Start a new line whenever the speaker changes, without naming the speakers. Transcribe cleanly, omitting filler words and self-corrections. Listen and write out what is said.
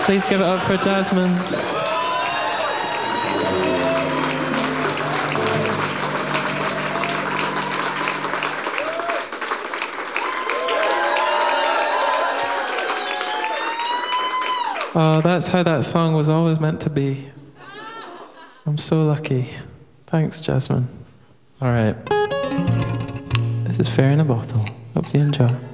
Please give it up for Jasmine. Oh, that's how that song was always meant to be. I'm so lucky. Thanks, Jasmine. All right. This is Fair in a Bottle. Hope you enjoy.